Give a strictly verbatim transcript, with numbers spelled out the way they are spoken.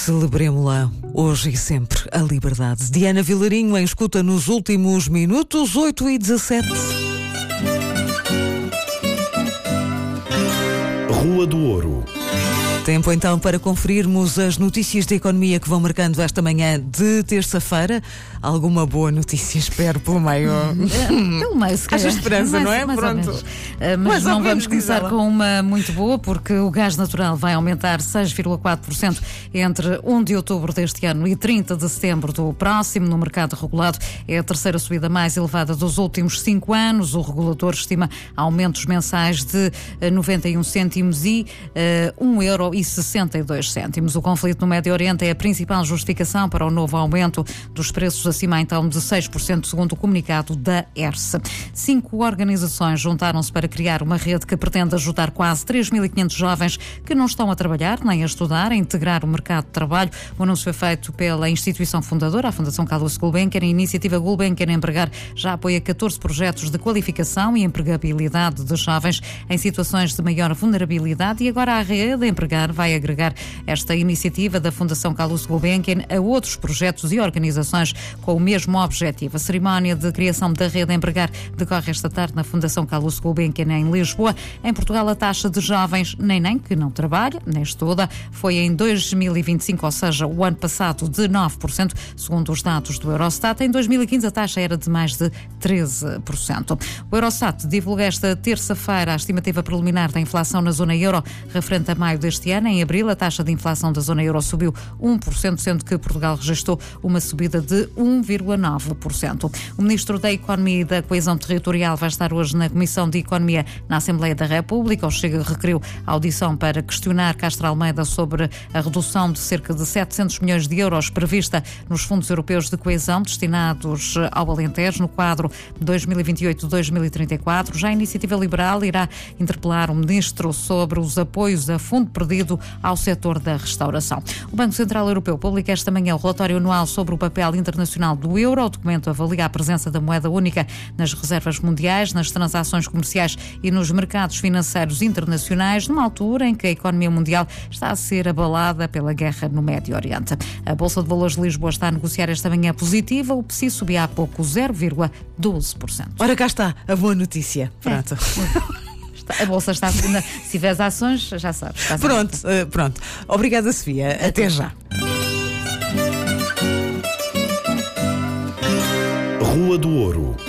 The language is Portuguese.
Celebremos-la hoje e sempre, a liberdade. Diana Vilarinho em escuta nos últimos minutos, oito e dezassete. Rua do Ouro. Tempo então para conferirmos as notícias da economia que vão marcando esta manhã de terça-feira. Alguma boa notícia, espero, pelo meio. Pelo meio, se calhar. Haja esperança, mais, não é? Mais Pronto. ou menos. Uh, mas Mais ou não menos, vamos começar diz ela. com uma muito boa, porque o gás natural vai aumentar seis vírgula quatro por cento entre um de outubro deste ano e trinta de setembro do próximo no mercado regulado. É a terceira subida mais elevada dos últimos cinco anos. O regulador estima aumentos mensais de uh, noventa e um cêntimos e uh, um euro e sessenta e dois cêntimos. O conflito no Médio Oriente é a principal justificação para o novo aumento dos preços, acima então de seis por cento, segundo o comunicado da E R S. Cinco organizações juntaram-se para criar uma rede que pretende ajudar quase três mil e quinhentos jovens que não estão a trabalhar nem a estudar a integrar o mercado de trabalho. O anúncio foi feito pela instituição fundadora, a Fundação Carlos Gulbenkian. A iniciativa Gulbenkian Empregar já apoia catorze projetos de qualificação e empregabilidade de jovens em situações de maior vulnerabilidade, e agora a rede Empregar vai agregar esta iniciativa da Fundação Carlos Gulbenkian a outros projetos e organizações com o mesmo objetivo. A cerimónia de criação da rede Empregar decorre esta tarde na Fundação Carlos Gulbenkian em Lisboa. Em Portugal, a taxa de jovens nem nem que não trabalha, nem estuda, foi em dois mil e vinte e cinco, ou seja, o ano passado, de nove por cento, segundo os dados do Eurostat. Em dois mil e quinze, a taxa era de mais de treze por cento. O Eurostat divulga esta terça-feira a estimativa preliminar da inflação na zona euro, referente a maio deste ano. Em abril, a taxa de inflação da zona euro subiu um por cento, sendo que Portugal registrou uma subida de um vírgula nove por cento. O Ministro da Economia e da Coesão Territorial vai estar hoje na Comissão de Economia na Assembleia da República. O Chega requeriu a audição para questionar Castro Almeida sobre a redução de cerca de setecentos milhões de euros prevista nos fundos europeus de coesão destinados ao Alentejo no quadro dois mil e vinte e oito a dois mil e trinta e quatro. Já a Iniciativa Liberal irá interpelar o Ministro sobre os apoios a fundo perdido ao setor da restauração. O Banco Central Europeu publica esta manhã o relatório anual sobre o papel internacional do euro. O documento avalia a presença da moeda única nas reservas mundiais, nas transações comerciais e nos mercados financeiros internacionais, numa altura em que a economia mundial está a ser abalada pela guerra no Médio Oriente. A Bolsa de Valores de Lisboa está a negociar esta manhã positiva. O P S I subia há pouco zero vírgula doze por cento. Ora, cá está a boa notícia. Pronto. É. A Bolsa está... Se tiveres ações, já sabes. Pronto, uh, pronto. Obrigada, Sofia. Até, Até já. Rua do Ouro.